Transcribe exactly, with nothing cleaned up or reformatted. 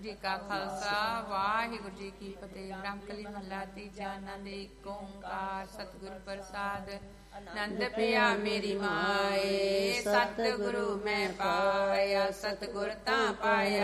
ਜੀ ਕਾ ਖਾਲਸਾ ਵਾਹਿਗੁਰੂ ਜੀ ਕੀ ਫਤਿਹ। ਬ੍ਰਹਮਕਲੀ ਮਹੱਲਾ ਤੀਜਾ। ਆਨੰਦ ਏਕ ਓੰਕਾਰ ਸਤਿਗੁਰ ਪ੍ਰਸਾਦ। ਆਨੰਦ ਪਿਆ ਮੇਰੀ ਮਾਏ ਸਤਿਗੁਰੂ ਮੈਂ ਪਾਇਆ, ਸਤਿਗੁਰ ਤਾਂ ਪਾਇਆ